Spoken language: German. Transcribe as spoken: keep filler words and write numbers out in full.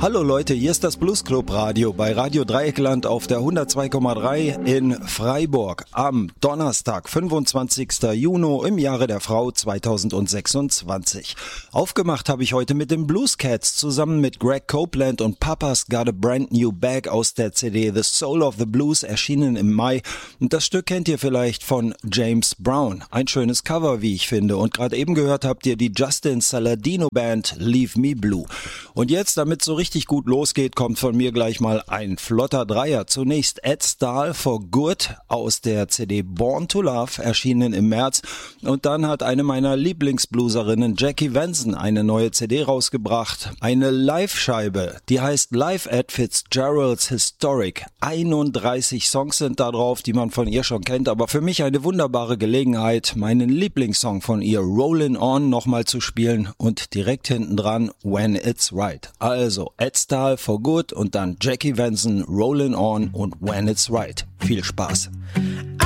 Hallo Leute, hier ist das Blues Club Radio bei Radio Dreieckland auf der hundertzwei Komma drei in Freiburg am Donnerstag, fünfundzwanzigsten Juni im Jahre der Frau zweitausendsechsundzwanzig. Aufgemacht habe ich heute mit den Blues Cats zusammen mit Greg Copeland und Papa's Got a Brand New Bag aus der C D The Soul of the Blues, erschienen im Mai. Und das Stück kennt ihr vielleicht von James Brown. Ein schönes Cover, wie ich finde. Und gerade eben gehört habt ihr die Justin Saladino Band Leave Me Blue. Und jetzt, damit so richtig gut losgeht, kommt von mir gleich mal ein flotter Dreier. Zunächst Ed Stahl for Good aus der C D Born to Love, erschienen im März. Und dann hat eine meiner Lieblingsblueserinnen, Jackie Venson, eine neue C D rausgebracht. Eine Live-Scheibe, die heißt Live at Fitzgerald's Historic. einunddreißig Songs sind da drauf, die man von ihr schon kennt. Aber für mich eine wunderbare Gelegenheit, meinen Lieblingssong von ihr, Rollin' On, nochmal zu spielen. Und direkt hinten dran, When It's Right. Also, Ed Stahl for Good und dann Jackie Venson, Rollin' On und When It's Right. Viel Spaß.